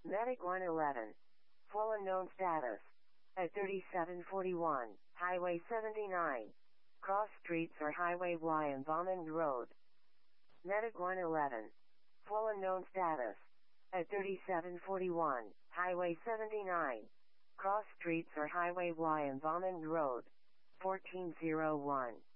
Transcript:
Medic 111. Full unknown status. At 3741, Highway 79. Cross streets or Highway Y and Bauman Road. Medic 111. Full unknown status. At 3741, Highway 79. Cross streets or Highway Y and Bauman Road. 1401.